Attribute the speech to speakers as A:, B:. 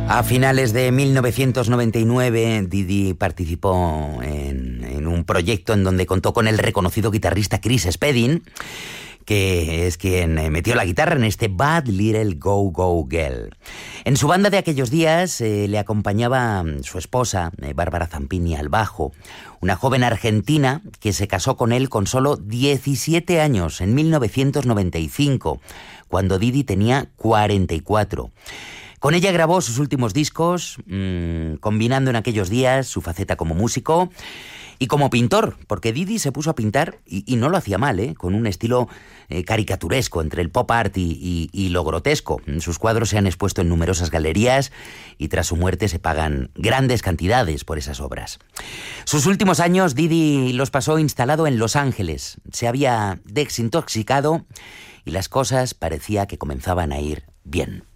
A: A finales de 1999, Didi participó en un proyecto en donde contó con el reconocido guitarrista Chris Spedding, que es quien metió la guitarra en este Bad Little Go Go Girl. En su banda de aquellos días le acompañaba su esposa, Bárbara Zampini, al bajo, una joven argentina que se casó con él con solo 17 años, en 1995, cuando Didi tenía 44. Con ella grabó sus últimos discos, combinando en aquellos días su faceta como músico y como pintor, porque Didi se puso a pintar, y no lo hacía mal, con un estilo caricaturesco entre el pop art y lo grotesco. Sus cuadros se han expuesto en numerosas galerías y tras su muerte se pagan grandes cantidades por esas obras. Sus últimos años Didi los pasó instalado en Los Ángeles. Se había desintoxicado y las cosas parecía que comenzaban a ir bien.